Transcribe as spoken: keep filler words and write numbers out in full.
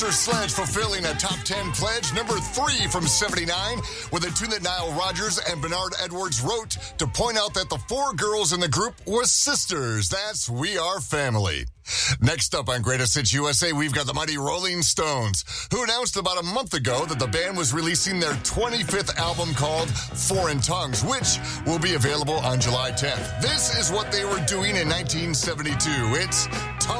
Sledge fulfilling a top ten pledge, number three from seventy-nine, with a tune that Nile Rodgers and Bernard Edwards wrote to point out that the four girls in the group were sisters. That's We Are Family. Next up on Greatest Hits U S A, we've got the mighty Rolling Stones, who announced about a month ago that the band was releasing their twenty-fifth album called Foreign Tongues, which will be available on July tenth. This is what they were doing in nineteen seventy-two. It's